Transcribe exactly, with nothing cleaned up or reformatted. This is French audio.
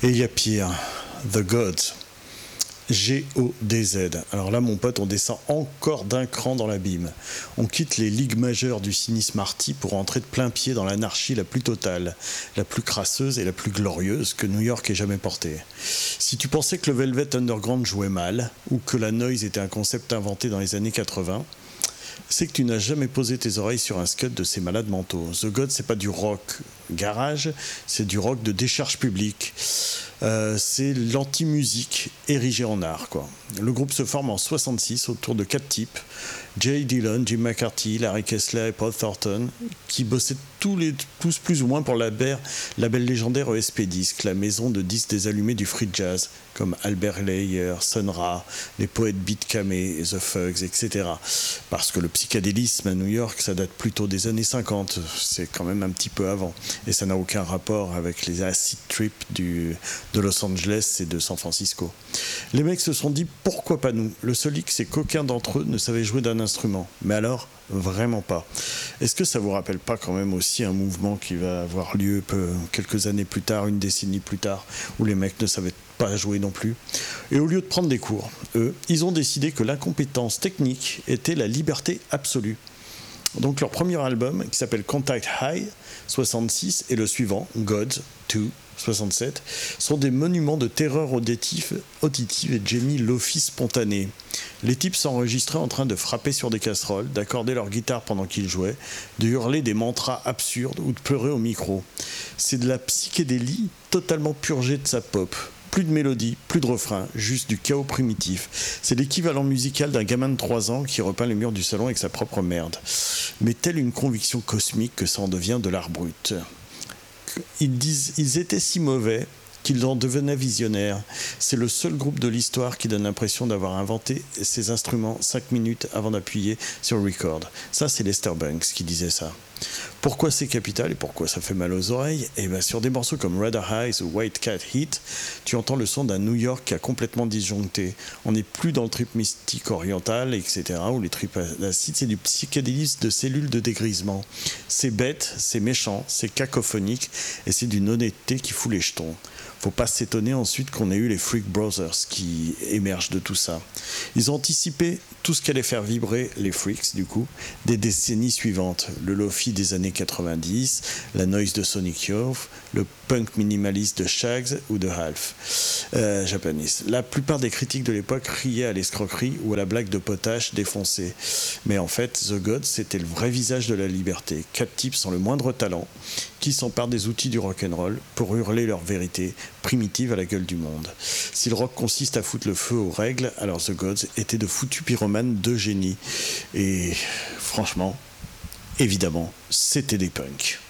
Et il y a pire, The Gods. G O D Z. Alors là, mon pote, on descend encore d'un cran dans l'abîme. On quitte les ligues majeures du cynisme arty pour entrer de plein pied dans l'anarchie la plus totale, la plus crasseuse et la plus glorieuse que New York ait jamais portée. Si tu pensais que le Velvet Underground jouait mal, ou que la noise était un concept inventé dans les années quatre-vingts, c'est que tu n'as jamais posé tes oreilles sur un scud de ces malades mentaux. The God, c'est pas du rock garage, c'est du rock de décharge publique. Euh, c'est l'anti-musique érigée en art, quoi. Le groupe se forme en soixante-six autour de quatre types: Jay Dillon, Jim McCarthy, Larry Kessler et Paul Thornton, qui bossaient tous, les, tous plus ou moins pour la label, label légendaire E S P Disc, la maison de disques des allumés du free jazz, comme Albert Layer, Sun Ra, les poètes Beat Camé, The Fugs, et cetera. Parce que le psychédélisme à New York, ça date plutôt des années cinquante, c'est quand même un petit peu avant. Et ça n'a aucun rapport avec les acid trips du, de Los Angeles et de San Francisco. Les mecs se sont dit, pourquoi pas nous? Le seul hic, c'est qu'aucun d'entre eux ne savait jouer d'un instrument. Mais alors, vraiment pas. Est-ce que ça vous rappelle pas quand même aussi un mouvement qui va avoir lieu peu, quelques années plus tard, une décennie plus tard, où les mecs ne savaient pas jouer non plus? Et au lieu de prendre des cours, eux, ils ont décidé que l'incompétence technique était la liberté absolue. Donc leur premier album, qui s'appelle Contact High, soixante-six, et le suivant, Gods deux, soixante-sept, sont des monuments de terreur auditive, auditive et de génie lofi spontané. Les types s'enregistraient en train de frapper sur des casseroles, d'accorder leur guitare pendant qu'ils jouaient, de hurler des mantras absurdes ou de pleurer au micro. C'est de la psychédélie totalement purgée de sa pop. Plus de mélodie, plus de refrain, juste du chaos primitif. C'est l'équivalent musical d'un gamin de trois ans qui repeint les murs du salon avec sa propre merde. Mais telle une conviction cosmique que ça en devient de l'art brut. Ils disent, ils étaient si mauvais qu'ils en devenaient visionnaires. C'est le seul groupe de l'histoire qui donne l'impression d'avoir inventé ces instruments cinq minutes avant d'appuyer sur record. Ça, c'est Lester Banks qui disait ça. Pourquoi c'est capital et pourquoi ça fait mal aux oreilles? Et bien sur des morceaux comme Red Eyes ou White Cat Heat, tu entends le son d'un New York qui a complètement disjoncté. On n'est plus dans le trip mystique oriental, et cetera, ou les trips acides, c'est du psychédélisme de cellules de dégrisement. C'est bête, c'est méchant, c'est cacophonique, et c'est d'une honnêteté qui fout les jetons. Faut pas s'étonner ensuite qu'on ait eu les Freak Brothers qui émergent de tout ça. Ils ont anticipé tout ce qu'allait faire vibrer les Freaks, du coup, des décennies suivantes. Le lofi des années quatre-vingt-dix, la noise de Sonic Youth, le punk minimaliste de Shags ou de Half, euh, Japanese. La plupart des critiques de l'époque riaient à l'escroquerie ou à la blague de potache défoncée. Mais en fait, The Gods, c'était le vrai visage de la liberté. Quatre types sans le moindre talent, qui s'emparent des outils du rock'n'roll pour hurler leur vérité primitive à la gueule du monde. Si le rock consiste à foutre le feu aux règles, alors The Gods étaient de foutus pyromanes de génie. Et franchement, évidemment, c'était des punks.